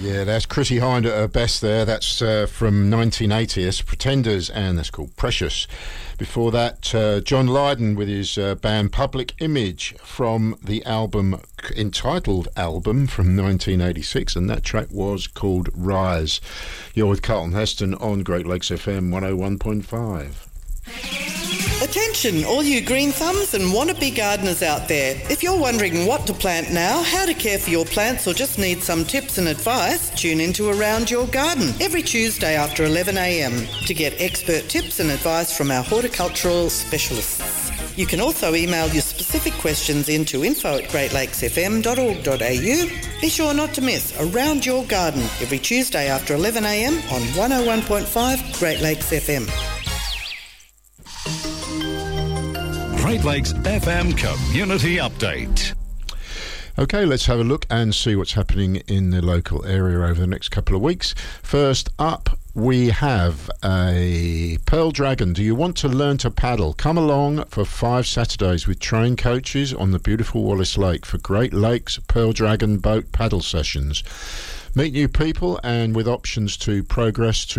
Yeah, that's Chrissie Hynde at her best there. That's from 1980. It's Pretenders, and that's called Precious. Before that, John Lydon with his band Public Image from the album, entitled Album, from 1986, and that track was called Rise. You're with Carlton Heston on Great Lakes FM 101.5. Attention, all you green thumbs and wannabe gardeners out there. If you're wondering what to plant now, how to care for your plants, or just need some tips and advice, tune into Around Your Garden every Tuesday after 11 a.m. to get expert tips and advice from our horticultural specialists. You can also email your specific questions into info@greatlakesfm.org.au. Be sure not to miss Around Your Garden every Tuesday after 11 a.m. on 101.5 Great Lakes FM. Great Lakes FM Community Update. Okay, let's have a look and see what's happening in the local area over the next couple of weeks. First up, we have a Pearl Dragon. Do you want to learn to paddle? Come along for 5 Saturdays with trained coaches on the beautiful Wallace Lake for Great Lakes Pearl Dragon boat paddle sessions. Meet new people and with options to progress to